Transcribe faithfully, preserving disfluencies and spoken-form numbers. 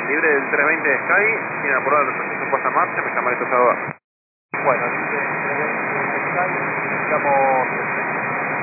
Libre del trescientos veinte de Sky, sin apurar el repuesto, su puesta en marcha, me llama esto Salvador. Bueno, dice trescientos veinte de Sky, estamos